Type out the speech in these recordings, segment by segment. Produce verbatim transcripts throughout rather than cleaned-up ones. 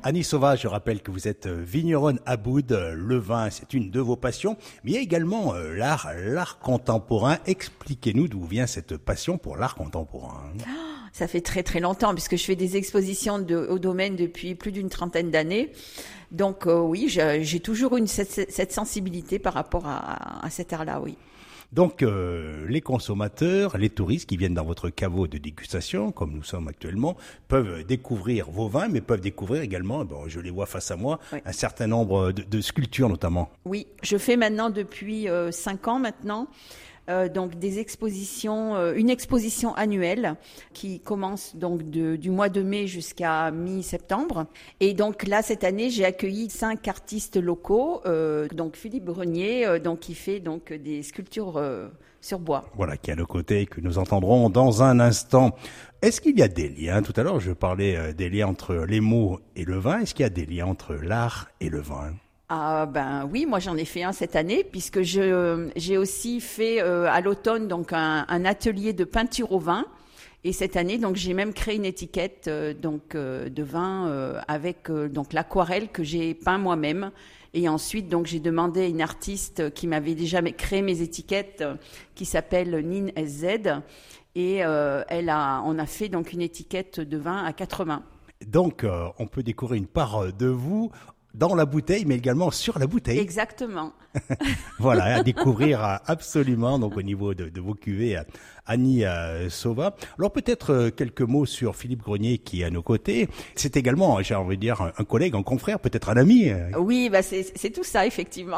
Annie Sauva, je rappelle que vous êtes vigneronne à Boude. Le vin, c'est une de vos passions, mais il y a également l'art, l'art contemporain. Expliquez-nous d'où vient cette passion pour l'art contemporain. Ça fait très très longtemps, puisque je fais des expositions de, au domaine depuis plus d'une trentaine d'années. Donc euh, oui, j'ai, j'ai toujours une cette, cette sensibilité par rapport à, à cet art-là, oui. Donc, euh, les consommateurs, les touristes qui viennent dans votre caveau de dégustation, comme nous sommes actuellement, peuvent découvrir vos vins, mais peuvent découvrir également, bon, je les vois face à moi, oui. un certain nombre de, de sculptures notamment. Oui, je fais maintenant depuis euh, cinq ans maintenant. Euh, donc des expositions, euh, une exposition annuelle qui commence donc de, du mois de mai jusqu'à mi-septembre. Et donc là cette année j'ai accueilli cinq artistes locaux. Euh, donc Philippe Grenier, euh, donc qui fait donc des sculptures euh, sur bois. Voilà, qui est à nos côtés, que nous entendrons dans un instant. Est-ce qu'il y a des liens? Tout à l'heure je parlais euh, des liens entre les mots et le vin. Est-ce qu'il y a des liens entre l'art et le vin? Ah ben oui, moi j'en ai fait un cette année puisque je j'ai aussi fait euh, à l'automne donc un, un atelier de peinture au vin et cette année donc j'ai même créé une étiquette euh, donc euh, de vin euh, avec euh, donc l'aquarelle que j'ai peint moi-même et ensuite donc j'ai demandé à une artiste qui m'avait déjà créé mes étiquettes euh, qui s'appelle Nine S Z et euh, elle a on a fait donc une étiquette de vin à quatre mains. Donc euh, on peut découvrir une part de vous dans la bouteille, mais également sur la bouteille. Exactement. Voilà, à découvrir absolument, donc au niveau de, de vos cuvées, Annie euh, Sauva. Alors peut-être euh, quelques mots sur Philippe Grenier qui est à nos côtés. C'est également, j'ai envie de dire, un, un collègue, un confrère, peut-être un ami. Oui, bah c'est, c'est tout ça, effectivement.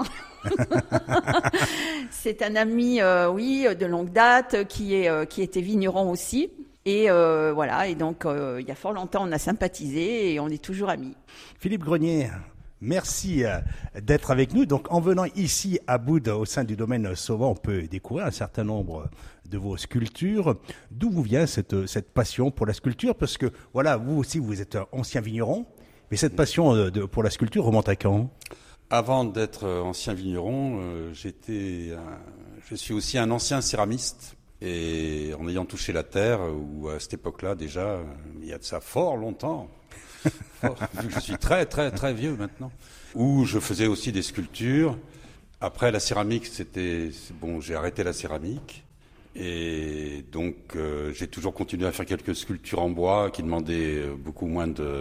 C'est un ami, euh, oui, de longue date, qui est euh, qui était vigneron aussi. Et euh, voilà, et donc euh, il y a fort longtemps, on a sympathisé et on est toujours amis. Philippe Grenier, merci d'être avec nous. Donc, en venant ici à Boude, au sein du domaine Sauva, on peut découvrir un certain nombre de vos sculptures. D'où vous vient cette, cette passion pour la sculpture? Parce que, voilà, vous aussi, vous êtes ancien vigneron, mais cette passion de, pour la sculpture remonte à quand? Avant d'être ancien vigneron, euh, j'étais, un, je suis aussi un ancien céramiste. Et en ayant touché la terre, ou à cette époque-là déjà, il y a de ça fort longtemps, fort, vu que je suis très très très vieux maintenant, où je faisais aussi des sculptures. Après la céramique, c'était bon, j'ai arrêté la céramique et donc euh, j'ai toujours continué à faire quelques sculptures en bois qui demandaient beaucoup moins de,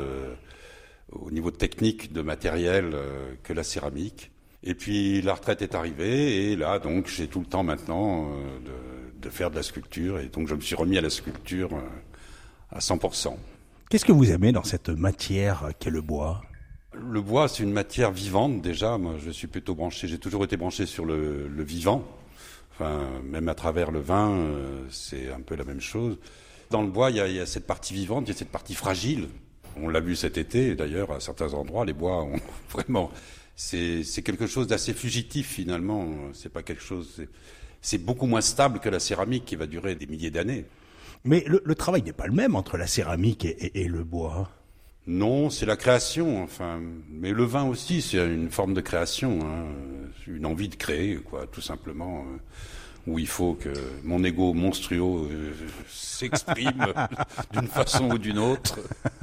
au niveau de technique, de matériel euh, que la céramique. Et puis la retraite est arrivée et là donc j'ai tout le temps maintenant euh, de, de faire de la sculpture et donc je me suis remis à la sculpture euh, à cent pour cent. Qu'est-ce que vous aimez dans cette matière qu'est le bois? Le bois, c'est une matière vivante déjà. Moi, je suis plutôt branché. J'ai toujours été branché sur le, le vivant. Enfin, même à travers le vin, euh, c'est un peu la même chose. Dans le bois, il y a, il y a cette partie vivante, il y a cette partie fragile. On l'a vu cet été, d'ailleurs, à certains endroits, les bois ont vraiment. C'est, c'est quelque chose d'assez fugitif finalement. C'est pas quelque chose. C'est, c'est beaucoup moins stable que la céramique qui va durer des milliers d'années. Mais le, le travail n'est pas le même entre la céramique et, et, et le bois. Non, c'est la création. Enfin, mais le vin aussi, c'est une forme de création, hein, une envie de créer, quoi, tout simplement. Où il faut que mon ego monstrueux euh, s'exprime d'une façon ou d'une autre.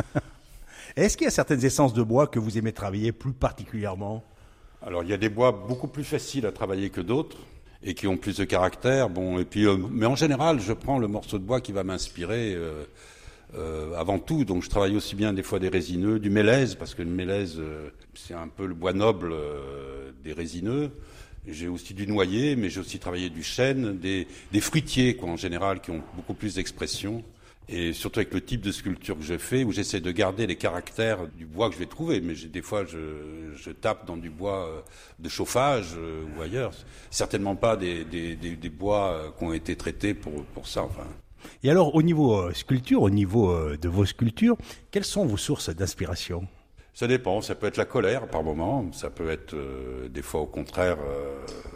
Est-ce qu'il y a certaines essences de bois que vous aimez travailler plus particulièrement? Alors, il y a des bois beaucoup plus faciles à travailler que d'autres et qui ont plus de caractère. Bon, et puis, euh, mais en général, je prends le morceau de bois qui va m'inspirer euh, euh, avant tout. Donc, je travaille aussi bien des fois des résineux, du mélèze, parce que le mélèze, euh, c'est un peu le bois noble euh, des résineux. J'ai aussi du noyer, mais j'ai aussi travaillé du chêne, des, des fruitiers, quoi, en général, qui ont beaucoup plus d'expression. Et surtout avec le type de sculpture que je fais, où j'essaie de garder les caractères du bois que je vais trouver. Mais j'ai, des fois, je, je tape dans du bois de chauffage euh, ou ailleurs. Certainement pas des, des, des, des bois qui ont été traités pour, pour ça. Enfin. Et alors, au niveau euh, sculpture, au niveau euh, de vos sculptures, quelles sont vos sources d'inspiration? Ça dépend. Ça peut être la colère par moment. Ça peut être euh, des fois au contraire... Euh,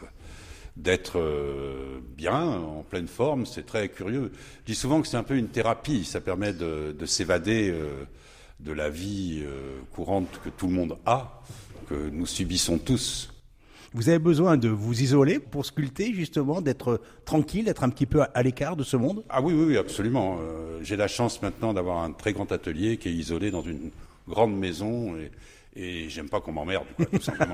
d'être euh, bien, en pleine forme, c'est très curieux. Je dis souvent que c'est un peu une thérapie, ça permet de, de s'évader euh, de la vie euh, courante que tout le monde a, que nous subissons tous. Vous avez besoin de vous isoler pour sculpter, justement, d'être tranquille, d'être un petit peu à l'écart de ce monde? Ah oui, oui, oui, absolument. Euh, j'ai la chance maintenant d'avoir un très grand atelier qui est isolé dans une grande maison et, et j'aime pas qu'on m'emmerde, quoi, tout simplement.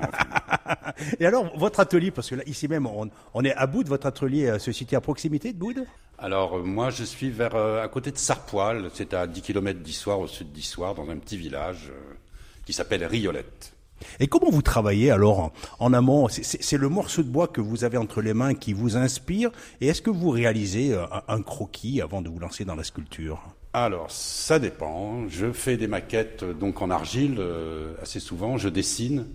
Et alors, votre atelier, parce que là, ici même, on, on est à Boudes, votre atelier euh, se situe à proximité de Boudes? Alors, euh, moi, je suis vers, euh, à côté de Sarpoil, c'est à dix kilomètres d'Issoire, au sud d'Issoire, dans un petit village euh, qui s'appelle Riolette. Et comment vous travaillez alors en, en amont? c'est, c'est, c'est le morceau de bois que vous avez entre les mains qui vous inspire, et est-ce que vous réalisez un, un croquis avant de vous lancer dans la sculpture? Alors, ça dépend. Je fais des maquettes donc en argile euh, assez souvent. Je dessine,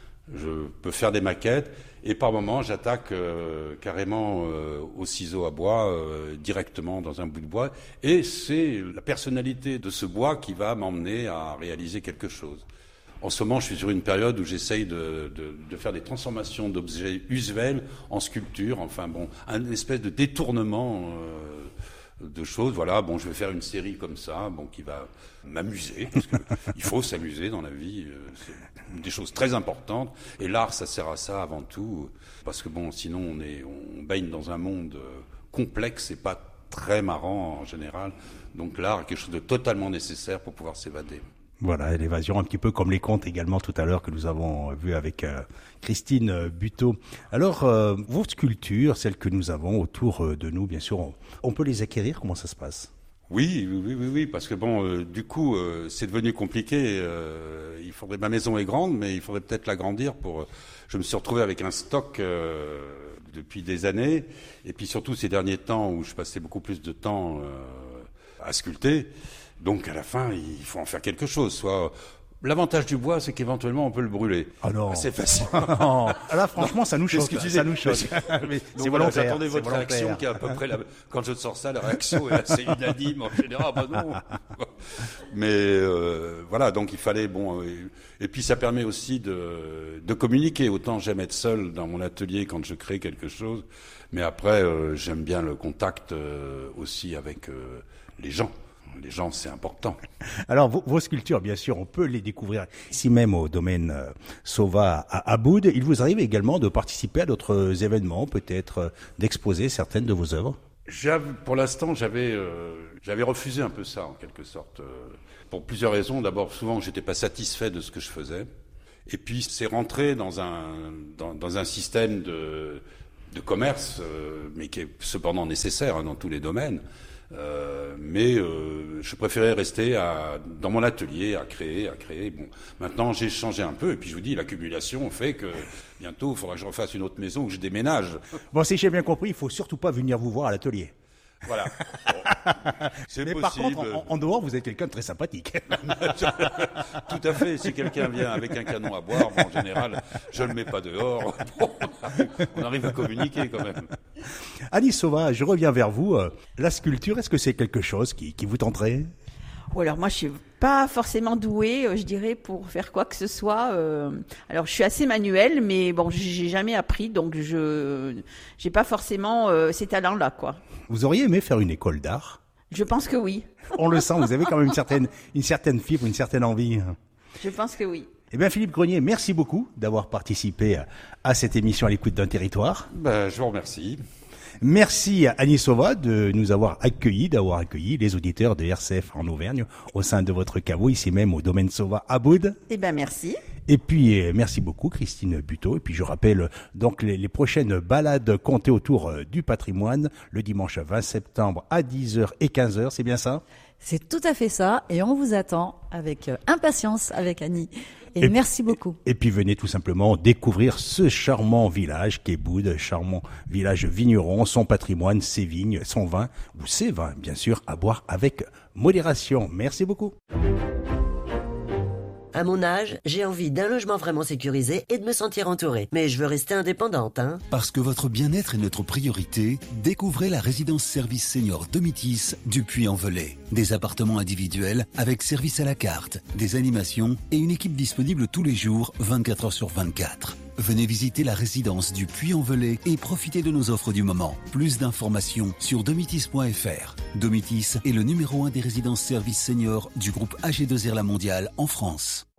je peux faire des maquettes, et par moments j'attaque euh, carrément euh, au ciseau à bois euh, directement dans un bout de bois. Et c'est la personnalité de ce bois qui va m'emmener à réaliser quelque chose. En ce moment, je suis sur une période où j'essaye de, de, de faire des transformations d'objets usuels en sculpture. Enfin bon, un espèce de détournement. Euh, de choses, voilà, bon, je vais faire une série comme ça, bon, qui va m'amuser, parce que il faut s'amuser dans la vie, euh, c'est des choses très importantes, et l'art, ça sert à ça avant tout, parce que bon, sinon on est, on baigne dans un monde euh, complexe et pas très marrant en général, donc l'art est quelque chose de totalement nécessaire pour pouvoir s'évader. Voilà, l'évasion un petit peu comme les contes également tout à l'heure que nous avons vu avec euh, Christine Buteau. Alors, euh, vos sculptures, celles que nous avons autour de nous, bien sûr, on, on peut les acquérir, comment ça se passe? Oui, oui, oui, oui, parce que bon, euh, du coup, euh, c'est devenu compliqué. Euh, il faudrait, ma maison est grande, mais il faudrait peut-être l'agrandir pour. Euh, je me suis retrouvé avec un stock euh, depuis des années, et puis surtout ces derniers temps où je passais beaucoup plus de temps euh, à sculpter. Donc à la fin, il faut en faire quelque chose. Soit l'avantage du bois, c'est qu'éventuellement on peut le brûler. Ah non. C'est facile. Non. Là, franchement, ça nous choque. Ça nous choque. Mais c'est volontaire. J'attendais votre réaction, qui est à peu près la... quand je sors ça, la réaction est assez unanime en général. Bah non. Mais euh, voilà, donc il fallait bon. Euh, et puis ça permet aussi de de communiquer. Autant j'aime être seul dans mon atelier quand je crée quelque chose, mais après euh, j'aime bien le contact euh, aussi avec euh, les gens. Les gens, c'est important. Alors, vos, vos sculptures, bien sûr, on peut les découvrir ici même au domaine euh, Sauva à, à Boudes. Il vous arrive également de participer à d'autres événements, peut-être euh, d'exposer certaines de vos œuvres? J'avais, pour l'instant, j'avais, euh, j'avais refusé un peu ça, en quelque sorte, euh, pour plusieurs raisons. D'abord, souvent, j'étais pas satisfait de ce que je faisais. Et puis, c'est rentré dans un, dans, dans un système de, de commerce, euh, mais qui est cependant nécessaire hein, dans tous les domaines. Euh, mais euh, je préférais rester à, dans mon atelier à créer, à créer. Bon, maintenant j'ai changé un peu et puis je vous dis l'accumulation fait que bientôt il faudra que je refasse une autre maison ou que je déménage. Bon, si j'ai bien compris, il faut surtout pas venir vous voir à l'atelier. Voilà. Bon, c'est mais possible. par contre, en, en dehors, vous êtes quelqu'un de très sympathique. Tout à fait. Si quelqu'un vient avec un canon à boire, bon, en général, je le mets pas dehors. Bon, on arrive à communiquer quand même. Annie Sauva, je reviens vers vous. La sculpture, est-ce que c'est quelque chose qui, qui vous tenterait? Ou alors moi je suis pas forcément douée, euh, je dirais, pour faire quoi que ce soit. Euh, alors je suis assez manuelle, mais bon, j'ai jamais appris, donc je j'ai pas forcément euh, ces talents-là, quoi. Vous auriez aimé faire une école d'art? Je pense que oui. On le sent, vous avez quand même une certaine une certaine fibre, une certaine envie. Je pense que oui. Eh bien, Philippe Grenier, merci beaucoup d'avoir participé à cette émission à l'écoute d'un territoire. Ben, je vous remercie. Merci à Annie Sauva de nous avoir accueillis, d'avoir accueilli les auditeurs de R C F en Auvergne au sein de votre caveau, ici même au domaine Sauva à Boudes. Eh ben merci. Et puis, euh, merci beaucoup Christine Buteau. Et puis, je rappelle donc les, les prochaines balades comptées autour euh, du patrimoine le dimanche vingt septembre à dix heures et quinze heures, c'est bien ça? C'est tout à fait ça, et on vous attend avec impatience avec Annie. Et, et merci beaucoup. Et puis venez tout simplement découvrir ce charmant village qu'est Boudes, charmant village vigneron, son patrimoine, ses vignes, son vin, ou ses vins bien sûr, à boire avec modération. Merci beaucoup. À mon âge, j'ai envie d'un logement vraiment sécurisé et de me sentir entourée. Mais je veux rester indépendante, hein. Parce que votre bien-être est notre priorité, découvrez la résidence service senior Domitis du Puy-en-Velay. Des appartements individuels avec service à la carte, des animations et une équipe disponible tous les jours, vingt-quatre heures sur vingt-quatre. Venez visiter la résidence du Puy-en-Velay et profitez de nos offres du moment. Plus d'informations sur domitis point f r. Domitis est le numéro un des résidences services seniors du groupe A G deux R La Mondiale en France.